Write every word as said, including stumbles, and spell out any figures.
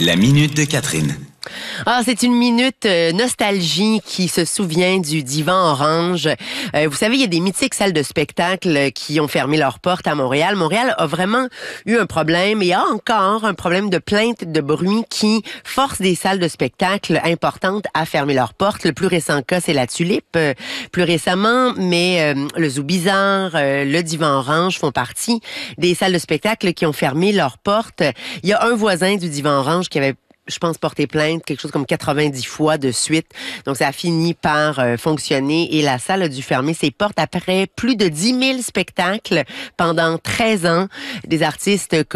La minute de Catherine. Ah, c'est une minute euh, nostalgie qui se souvient du Divan Orange. Euh, vous savez, il y a des mythiques salles de spectacle qui ont fermé leurs portes à Montréal. Montréal a vraiment eu un problème et a encore un problème de plainte de bruit qui force des salles de spectacle importantes à fermer leurs portes. Le plus récent cas, c'est la Tulipe. Euh, plus récemment, mais euh, le Zoo Bizarre, euh, le Divan Orange font partie des salles de spectacle qui ont fermé leurs portes. Il y a un voisin du Divan Orange qui avait je pense, porter plainte quelque chose comme quatre-vingt-dix fois de suite. Donc, ça a fini par euh, fonctionner et la salle a dû fermer ses portes après plus de dix mille spectacles pendant treize ans. Des artistes